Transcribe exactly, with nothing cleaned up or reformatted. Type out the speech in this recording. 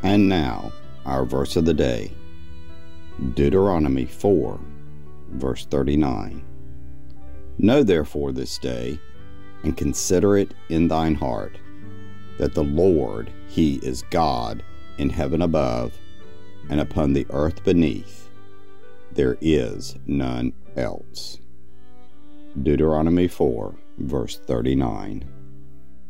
And now, our verse of the day, Deuteronomy four, verse thirty-nine. Know therefore this day, and consider it in thine heart, that the Lord, He is God in heaven above, and upon the earth beneath. There is none else. Deuteronomy four, verse thirty-nine.